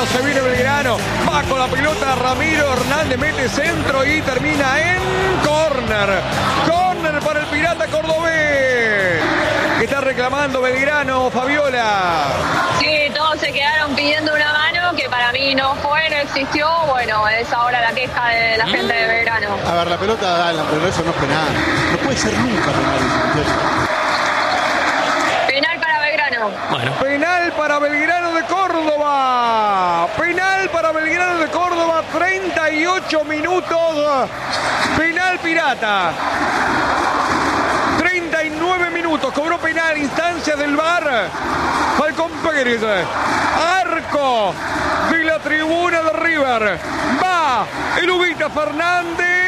Belgrano, se viene Belgrano, va con la pelota Ramiro Hernández, mete centro y termina en córner. Córner para el Pirata cordobés. ¿Qué está reclamando Belgrano, Fabiola? Sí, todos se quedaron pidiendo una mano que para mí no fue, no existió. Bueno, es ahora la queja de la gente de Belgrano. A ver, la pelota da la progreso, no es penal. No puede ser nunca penal. Penal para Belgrano. Bueno. Penal para Belgrano de Córdoba. Penal para Belgrano de Córdoba, 38 minutos. Penal Pirata. 39 minutos, cobró penal, instancia del VAR. Falcón Pérez, arco de la tribuna de River. Va el Ubita Fernández.